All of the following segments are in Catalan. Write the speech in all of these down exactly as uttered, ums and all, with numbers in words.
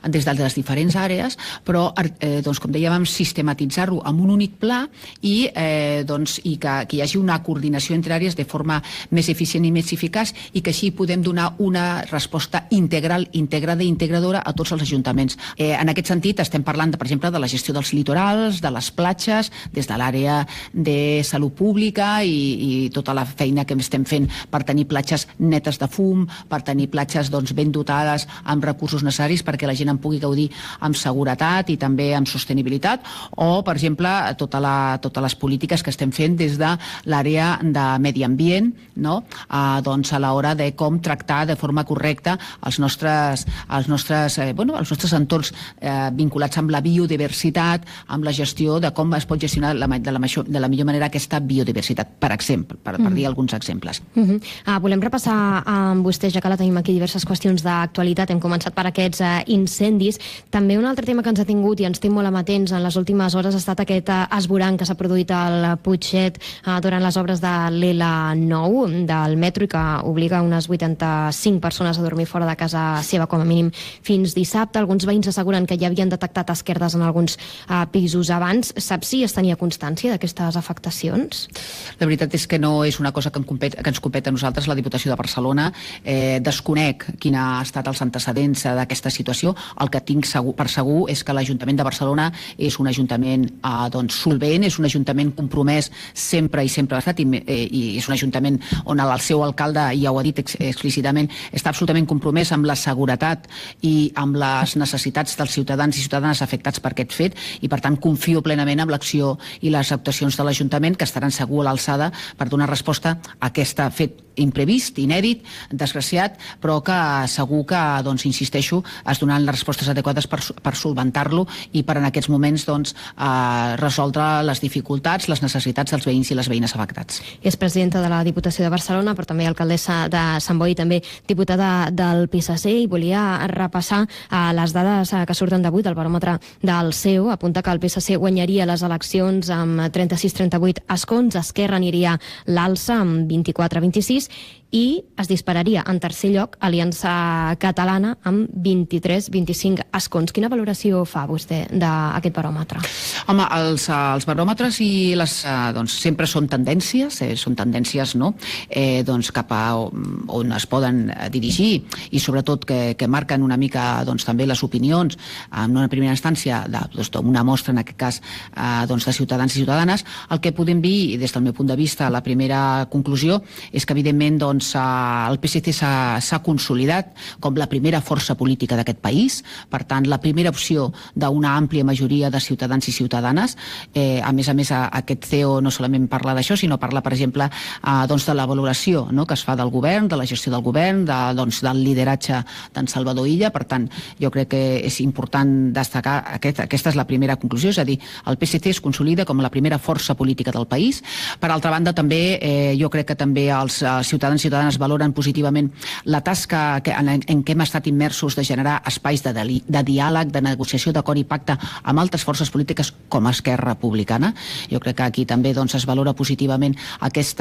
des de les diferents àrees, però, eh, doncs, com dèiem, sistematitzar-ho en un únic pla i, eh, doncs, i que, que hi hagi una coordinació entre àrees de forma més eficient i més eficaç i que així podem donar una resposta integral, integrada i integradora a tots els ajuntaments. Eh, en aquest sentit estem parlant, de, per exemple, de la gestió dels litorals, de les platges, des de l'àrea de salut pública i, i tota la feina que estem fent per tenir platges netes de fum, per tenir platges doncs, ben dotades amb recursos necessaris perquè la gent en pugui gaudir amb seguretat i també amb sostenibilitat, o, per exemple, tota la, totes les polítiques que estem fent des de l'àrea de medi ambient, no? eh, doncs a l'hora de com tractar de forma correcta els nostres, els nostres, eh, bueno, els nostres entorns eh, vinculats amb la biodiversitat, amb la gestió de com es pot gestionar la, de, la major, de la millor manera aquesta biodiversitat, per exemple, per, per dir alguns exemples. Uh -huh. uh, volem repassar amb vostè, ja que la tenim aquí, diverses qüestions d'actualitat. Hem començat per aquests uh, incendis. També un altre tema que ens ha tingut i ens té molt amatents en les últimes hores ha estat aquest uh, esborrany que s'ha produït al Putxet uh, durant les obres de l'L nou del metro i que obliga unes vuitanta-cinc persones a dormir fora de casa seva com a mínim fins dissabte. Alguns veïns asseguren que ja havien detectat esquerdes en alguns uh, pisos abans. Sap si es tenia constància d'aquestes afectacions? La veritat és que no és una cosa que, compet, que ens competa a nosaltres, la Diputació de Barcelona. Eh, desconec quin ha estat els antecedents d'aquesta situació. El que tinc segur, per segur és que l'Ajuntament de Barcelona és un ajuntament eh, doncs, solvent, és un ajuntament compromès sempre i sempre ha estat, i, eh, i és un ajuntament on el seu alcalde, ja ho ha dit ex explícitament, està absolutament compromès amb la seguretat i amb les necessitats dels ciutadans i ciutadanes afectats per aquest fet, i per tant confio plenament en l'acció i les actuacions de l'Ajuntament, que estaran segur a l'alçada per donar resposta a aquest fet imprevist, inèdit, desgraciat, però que segur que, doncs, insisteixo, es donaran les respostes adequades per, per solventar-lo i per en aquests moments doncs, eh, resoldre les dificultats, les necessitats dels veïns i les veïnes afectats. És presidenta de la Diputació de Barcelona, però també alcaldessa de Sant Boi, també diputada del P S C, i volia repassar eh, les dades eh, que surten d'avui del baròmetre del C E U. Apunta que el P S C guanyaria les eleccions amb trenta-sis trenta-vuit escons, Esquerra aniria l'alça amb vint-i-quatre vint-i-sis i es dispararia en tercer lloc Aliança Catalana amb vint-i-tres vint-i-cinc escons. Quina valoració fa vostè d'aquest baròmetre? Home, els, els baròmetres i les, doncs, sempre són tendències, eh, són tendències no? eh, doncs, cap a on es poden dirigir i sobretot que, que marquen una mica doncs, també les opinions en una primera instància d'una doncs, mostra, en aquest cas, eh, doncs, de ciutadans i ciutadanes. El que podem dir, des del meu punt de vista, la primera conclusió és que, evidentment, doncs, el P S C s'ha consolidat com la primera força política d'aquest país, per tant, la primera opció d'una àmplia majoria de ciutadans i ciutadanes. Eh, a més a més, aquest C E O no solament parla d'això, sinó parla, per exemple, eh, doncs, de la valoració no?, que es fa del govern, de la gestió del govern, de, doncs, del lideratge d'en Salvador Illa. Per tant, jo crec que és important destacar aquest, aquesta és la primera conclusió, és a dir, el P S C es consolida com la primera força política del país. Per altra banda, també, eh, jo crec que també els eh, ciutadans i ciutadanes valoren positivament la tasca que, en, en què hem estat immersos de generar espais de, de, de diàleg, de negociació, d'acord i pacte amb altres forces polítiques com Esquerra Republicana. Jo crec que aquí també doncs, es valora positivament aquest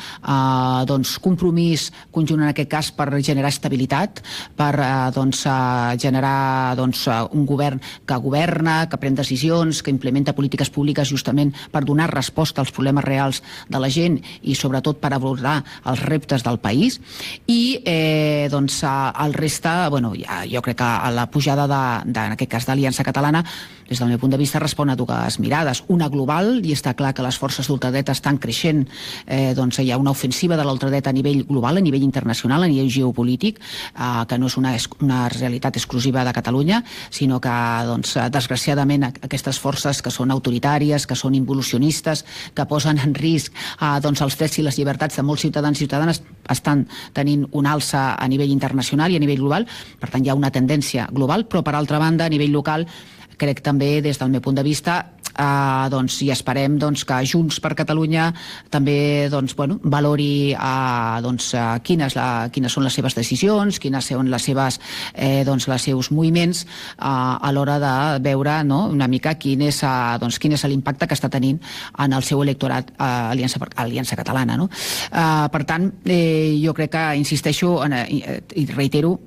eh, doncs, compromís conjunt en aquest cas per generar estabilitat, per eh, doncs, eh, generar doncs, un govern que governa, que pren decisions, que implementa polítiques públiques justament per donar resposta als problemes reals de la gent i sobretot per abordar els reptes del país. I eh, doncs, el reste, bueno, ja, jo crec que a la pujada de, de, en aquest cas d'Aliança Catalana, des del meu punt de vista respon a dues mirades. Una global, i està clar que les forces d'ultradreta estan creixent, eh, doncs hi ha una ofensiva de l'ultradreta a nivell global, a nivell internacional, a nivell geopolític, eh, que no és una, una realitat exclusiva de Catalunya, sinó que, doncs, desgraciadament, aquestes forces que són autoritàries, que són involucionistes, que posen en risc eh, doncs, els drets i les llibertats de molts ciutadans i ciutadanes, estan tenint una alça a nivell internacional i a nivell global. Per tant, hi ha una tendència global, però per altra banda, a nivell local, crec també, des del meu punt de vista, eh, doncs, i esperem doncs, que Junts per Catalunya també doncs, bueno, valori eh, doncs, eh, quines, la, quines són les seves decisions, quines són les seves, eh, doncs, les seus moviments eh, a l'hora de veure no, una mica quin és, eh, doncs, quin és l'impacte que està tenint en el seu electorat eh, Aliança, Aliança Catalana. No? Eh, per tant, eh, jo crec que, insisteixo en, eh, i reitero,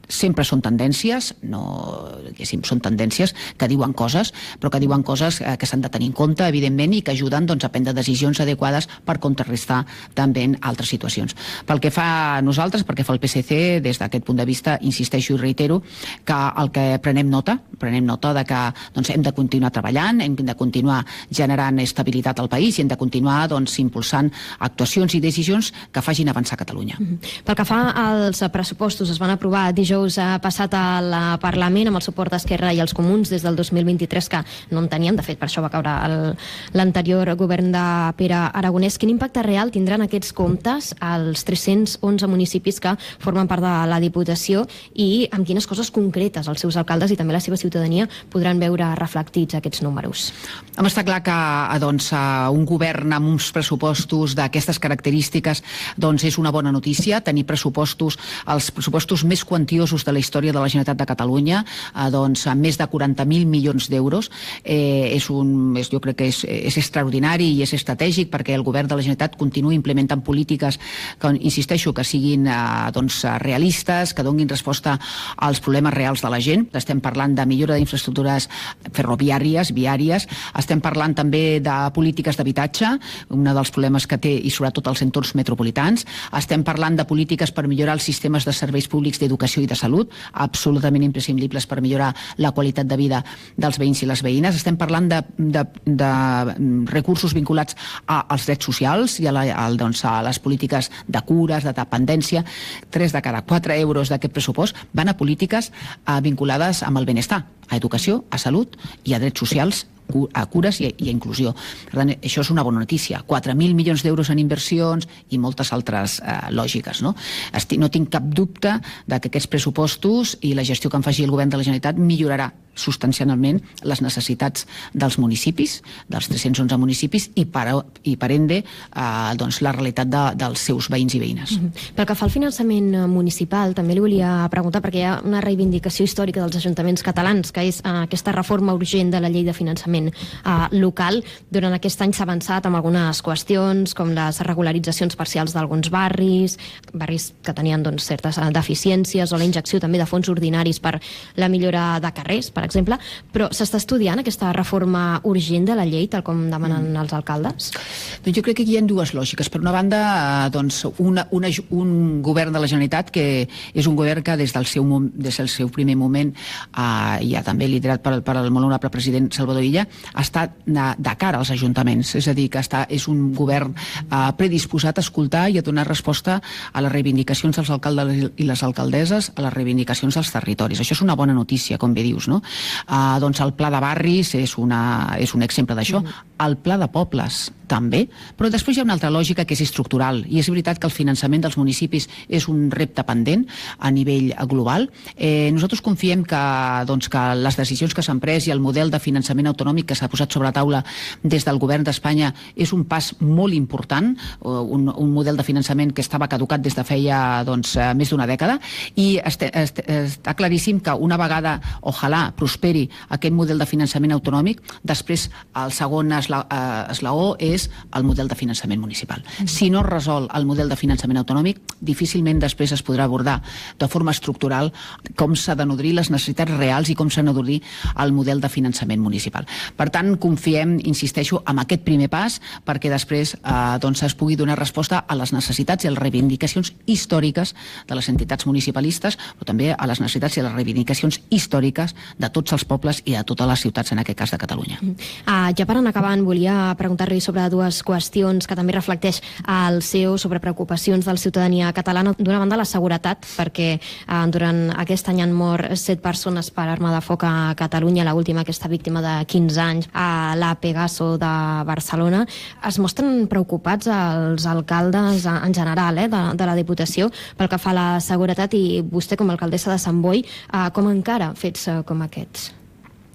sempre són tendències, no, diguéssim, són tendències que diuen coses, però que diuen coses que s'han de tenir en compte, evidentment, i que ajuden doncs, a prendre decisions adequades per contrarrestar també en altres situacions. Pel que fa a nosaltres, perquè fa el P S C, des d'aquest punt de vista, insisteixo i reitero que el que prenem nota, prenem nota de que doncs, hem de continuar treballant, hem de continuar generant estabilitat al país i hem de continuar doncs, impulsant actuacions i decisions que facin avançar Catalunya. Mm-hmm. Pel que fa als pressupostos, es van aprovar dijous passat al Parlament amb el suport d'Esquerra i els Comuns des del dos mil vint-i-tres, que no en tenien, de fet, per això va caure l'anterior govern de Pere Aragonès. Quin impacte real tindran aquests comptes als tres-cents onze municipis que formen part de la Diputació i amb quines coses concretes els seus alcaldes i també la seva ciutadania podran veure reflectits aquests números? Home, està clar que doncs, un govern amb uns pressupostos d'aquestes característiques doncs, és una bona notícia. Tenir pressupostos, els pressupostos més quantiosos de la història de la Generalitat de Catalunya, eh, doncs, amb més de quaranta mil milions d'euros, eh, és un, és, jo crec que és, és extraordinari i és estratègic perquè el govern de la Generalitat continua implementant polítiques que, insisteixo, que siguin eh, doncs, realistes, que donin resposta als problemes reals de la gent. Estem parlant de millora d'infraestructures ferroviàries, viàries, estem parlant també de polítiques d'habitatge, un dels problemes que té, i sobretot als entorns metropolitans. Estem parlant de polítiques per millorar els sistemes de serveis públics d'educació i de salut, absolutament imprescindibles per millorar la qualitat de vida dels veïns i les veïnes. Estem parlant de, de, de recursos vinculats a, als drets socials i a, la, a, doncs, a les polítiques de cures, de dependència. Tres de cada quatre euros d'aquest pressupost van a polítiques eh, vinculades amb el benestar, a educació, a salut i a drets socials, a cures i a, i a inclusió. Per tant, això és una bona notícia. quatre mil milions d'euros en inversions i moltes altres eh, lògiques. No? Estic, no tinc cap dubte de que aquests pressupostos i la gestió que en faci el govern de la Generalitat millorarà substancialment les necessitats dels municipis, dels tres-cents onze municipis i per, i per ende eh, doncs, la realitat de, dels seus veïns i veïnes. Mm-hmm. Pel que fa al finançament municipal, també li volia preguntar, perquè hi ha una reivindicació històrica dels ajuntaments catalans, que és eh, aquesta reforma urgent de la llei de finançament eh, local. Durant aquest any s'ha avançat amb algunes qüestions, com les regularitzacions parcials d'alguns barris, barris que tenien doncs, certes deficiències, o la injecció també de fons ordinaris per la millora de carrers, per exemple, però s'està estudiant aquesta reforma urgent de la llei, tal com demanen mm. els alcaldes? Doncs jo crec que aquí hi ha dues lògiques. Per una banda, doncs, una, una, un govern de la Generalitat que és un govern que des del seu, des del seu primer moment, eh, ja també liderat per, per el molt honorable president Salvador Illa, ha estat de cara als ajuntaments, és a dir, que està, és un govern eh, predisposat a escoltar i a donar resposta a les reivindicacions dels alcaldes i les alcaldesses, a les reivindicacions dels territoris. Això és una bona notícia, com bé dius, no? Uh, doncs el pla de barris és, una, és un exemple d'això, mm. el pla de pobles també, però després hi ha una altra lògica que és estructural, i és veritat que el finançament dels municipis és un repte pendent a nivell global. Eh, nosaltres confiem que, doncs, que les decisions que s'han pres i el model de finançament autonòmic que s'ha posat sobre la taula des del govern d'Espanya és un pas molt important, un, un model de finançament que estava caducat des de feia doncs, més d'una dècada, i este, este, està claríssim que una vegada, ojalà, prosperi aquest model de finançament autonòmic, després el segon esla, eh, esglaó és el model de finançament municipal. Si no es resol el model de finançament autonòmic, difícilment després es podrà abordar de forma estructural com s'ha de nodrir les necessitats reals i com s'ha de nodrir el model de finançament municipal. Per tant, confiem, insisteixo, en aquest primer pas perquè després eh, doncs es pugui donar resposta a les necessitats i a les reivindicacions històriques de les entitats municipalistes, però també a les necessitats i a les reivindicacions històriques de tots els pobles i de totes les ciutats, en aquest cas de Catalunya. Uh, ja per anar acabant, volia preguntar-li sobre dues qüestions que també reflecteix el C E O sobre preocupacions de la ciutadania catalana. D'una banda, la seguretat, perquè uh, durant aquest any han mort set persones per arma de foc a Catalunya, l'última aquesta víctima de quinze anys a la Pegaso de Barcelona. Es mostren preocupats els alcaldes en general eh, de, de la Diputació pel que fa a la seguretat, i vostè com a alcaldessa de Sant Boi, uh, com encara fets uh, com aquests?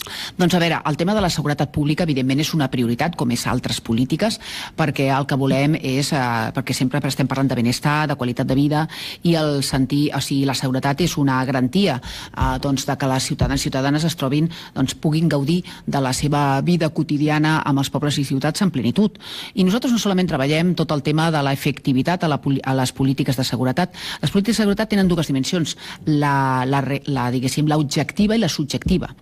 Doncs a veure, el tema de la seguretat pública evidentment és una prioritat, com és altres polítiques, perquè el que volem és, eh, perquè sempre estem parlant de benestar, de qualitat de vida, i el sentir, o sigui, la seguretat és una garantia eh, doncs, de que les ciutadans i ciutadanes es trobin, doncs, puguin gaudir de la seva vida quotidiana amb els pobles i ciutats en plenitud. I nosaltres no solament treballem tot el tema de l'efectivitat a, la, a les polítiques de seguretat. Les polítiques de seguretat tenen dues dimensions, la, la, la, diguéssim, l'objectiva i la subjectiva.